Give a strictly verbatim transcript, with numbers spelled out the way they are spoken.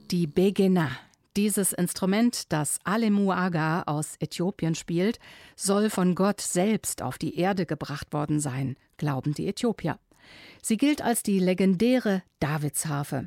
Die Begena. Dieses Instrument, das Alemuaga aus Äthiopien spielt, soll von Gott selbst auf die Erde gebracht worden sein, glauben die Äthiopier. Sie gilt als die legendäre Davidsharfe.